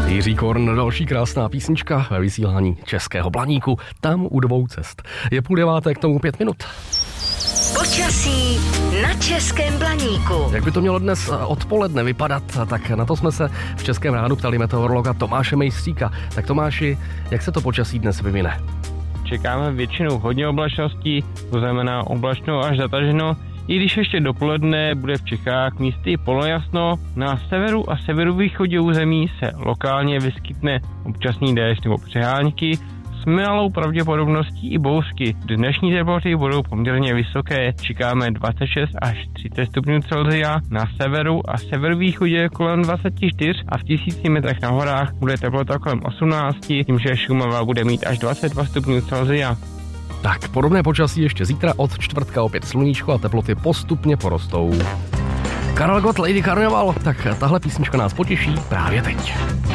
Jiří Korn, další krásná písnička ve vysílání Českého Blaníku, tam u dvou cest. Je 8:30, k tomu 5 minut. Počasí na Českém Blaníku. Jak by to mělo dnes odpoledne vypadat, tak na to jsme se v Českém rádu ptali meteorologa Tomáše Mejstříka. Tak Tomáši, jak se to počasí dnes vyvine? Čekáme většinou hodně oblačností, to znamená oblačno až zataženo, i když ještě dopoledne bude v Čechách místy polojasno, na severu a severovýchodě území se lokálně vyskytne občasný déšť nebo přehánky, s malou pravděpodobností i bouřky. Dnešní teploty budou poměrně vysoké, čekáme 26 až 30 stupňů Celsia, na severu a severovýchodě kolem 24 a v 1000 metrech na horách bude teplota kolem 18, tím že Šumava bude mít až 22 stupňů Celsia. Tak, podobné počasí ještě zítra, od čtvrtka opět sluníčko a teploty postupně porostou. Karel Gott, Lady Carnival, tak tahle písnička nás potěší právě teď.